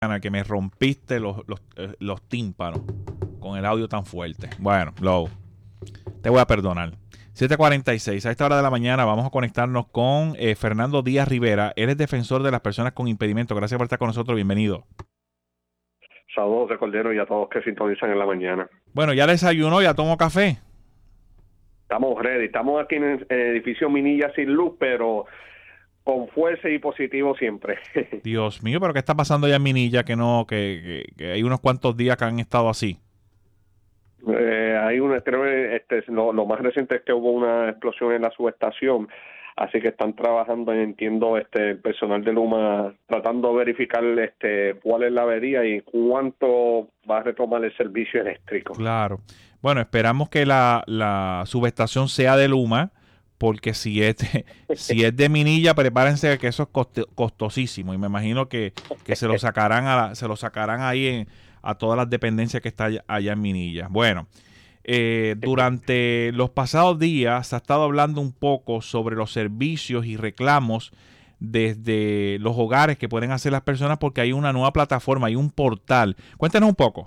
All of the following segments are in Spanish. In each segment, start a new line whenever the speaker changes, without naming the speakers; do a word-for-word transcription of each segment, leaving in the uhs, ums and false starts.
que me rompiste los, los, eh, los tímpanos con el audio tan fuerte. Bueno, Low, te voy a perdonar. siete cuarenta y seis, a esta hora de la mañana vamos a conectarnos con eh, Fernando Díaz Rivera. Él es defensor de las personas con impedimento. Gracias por estar con nosotros, bienvenido.
Saludos de Cordero y a todos que sintonizan en la mañana.
Bueno, ya desayunó, ya tomó café.
Estamos ready, estamos aquí en el edificio Minilla sin luz, pero con fuerza y positivo siempre.
Dios mío, pero ¿qué está pasando allá en Minilla? Que no, que, que, que hay unos cuantos días que han estado así.
Eh, hay una, creo que este, lo, lo más reciente es que hubo una explosión en la subestación, así que están trabajando, entiendo, este, el personal de Luma tratando de verificar este, cuál es la avería y cuánto va a retomar el servicio eléctrico.
Claro. Bueno, esperamos que la, la subestación sea de Luma, porque si es de, si es de Minilla, prepárense que eso es cost, costosísimo y me imagino que, que se lo sacarán a la, se lo sacarán ahí en, a todas las dependencias que está allá, allá en Minilla. Bueno, eh, durante los pasados días se ha estado hablando un poco sobre los servicios y reclamos desde los hogares que pueden hacer las personas porque hay una nueva plataforma, hay un portal. Cuéntanos un poco.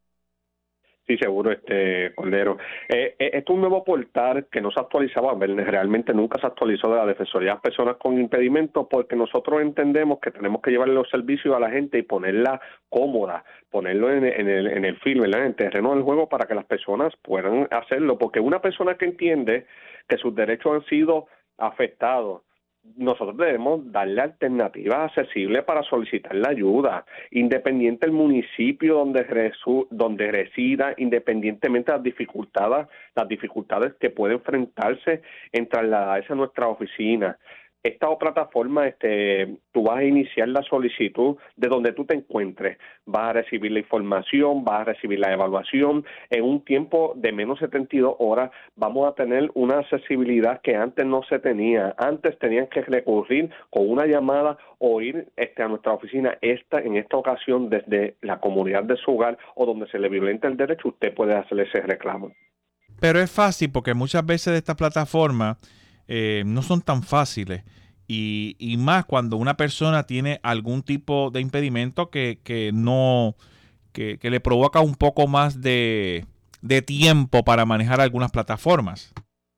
Sí, seguro, este Cordero. Eh, eh, esto es un nuevo portal que no se actualizaba, realmente nunca se actualizó de la Defensoría de las Personas con Impedimentos, porque nosotros entendemos que tenemos que llevarle los servicios a la gente y ponerla cómoda, ponerlo en, en el en el film, ¿verdad? En el terreno del juego para que las personas puedan hacerlo, porque una persona que entiende que sus derechos han sido afectados, nosotros debemos darle alternativas accesibles para solicitar la ayuda, independiente del municipio donde resu, donde resida, independientemente de las dificultades, las dificultades que puede enfrentarse en trasladarse a nuestra oficina. Esta plataforma, este, tú vas a iniciar la solicitud de donde tú te encuentres, vas a recibir la información, vas a recibir la evaluación, en un tiempo de menos setenta y dos horas vamos a tener una accesibilidad que antes no se tenía, antes tenían que recurrir con una llamada o ir este, a nuestra oficina, esta en esta ocasión desde la comunidad de su hogar o donde se le violenta el derecho, usted puede hacer ese reclamo.
Pero es fácil porque muchas veces de estas plataformas Eh, no son tan fáciles y, y más cuando una persona tiene algún tipo de impedimento que, que no que, que le provoca un poco más de, de tiempo para manejar algunas plataformas.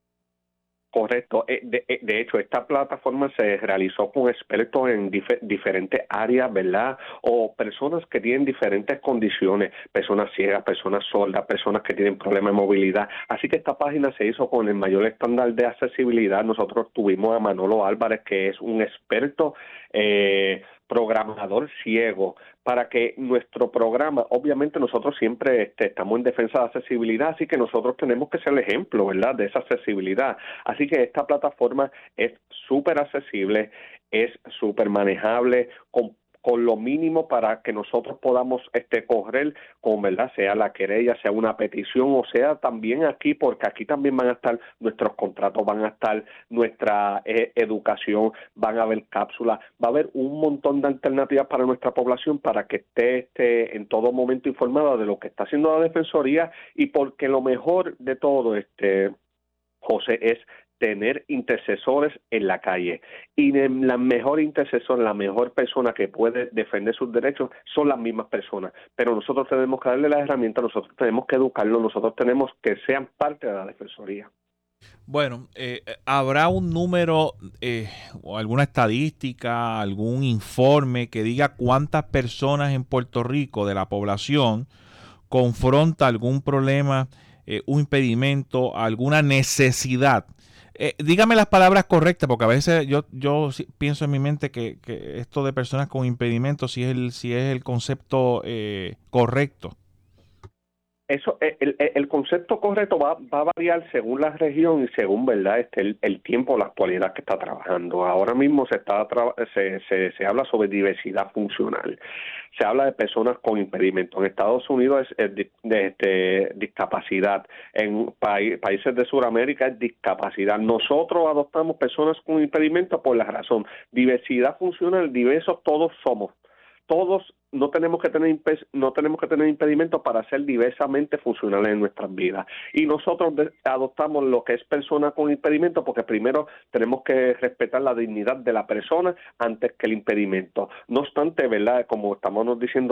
Correcto. De, de hecho, esta plataforma se realizó con expertos en dif- diferentes áreas, ¿verdad? O personas que tienen diferentes condiciones, personas ciegas, personas sordas, personas que tienen problemas de movilidad. Así que esta página se hizo con el mayor estándar de accesibilidad. Nosotros tuvimos a Manolo Álvarez, que es un experto eh, programador ciego, para que nuestro programa, obviamente nosotros siempre este, estamos en defensa de accesibilidad, así que nosotros tenemos que ser el ejemplo, ¿verdad?, de esa accesibilidad. Así que esta plataforma es súper accesible, es súper manejable, con con lo mínimo para que nosotros podamos este correr con, ¿verdad?, sea la querella, sea una petición, o sea también aquí, porque aquí también van a estar nuestros contratos, van a estar nuestra eh, educación, van a haber cápsulas, va a haber un montón de alternativas para nuestra población para que esté, esté en todo momento informada de lo que está haciendo la Defensoría, y porque lo mejor de todo, este José, es tener intercesores en la calle. Y la mejor intercesor, la mejor persona que puede defender sus derechos son las mismas personas. Pero nosotros tenemos que darle las herramientas, nosotros tenemos que educarlos, nosotros tenemos que sean parte de la Defensoría.
Bueno, eh, ¿habrá un número eh, o alguna estadística, algún informe que diga cuántas personas en Puerto Rico de la población confronta algún problema, eh, un impedimento, alguna necesidad? Eh, dígame las palabras correctas, porque a veces yo, yo pienso en mi mente que, que esto de personas con impedimentos, si es el, si es el concepto eh, correcto.
Eso, el, el concepto correcto va, va a variar según la región y según, ¿verdad?, este, el, el tiempo, la actualidad que está trabajando. Ahora mismo se está tra- se, se, se habla sobre diversidad funcional. Se habla de personas con impedimentos. En Estados Unidos es, es de, de, de discapacidad. En pa- países de Sudamérica es discapacidad. Nosotros adoptamos personas con impedimentos por la razón diversidad funcional. Diversos todos somos. todos no tenemos que tener no tenemos que tener impedimentos para ser diversamente funcionales en nuestras vidas. Y nosotros de, adoptamos lo que es persona con impedimento porque primero tenemos que respetar la dignidad de la persona antes que el impedimento. No obstante, ¿verdad? Como estamos diciendo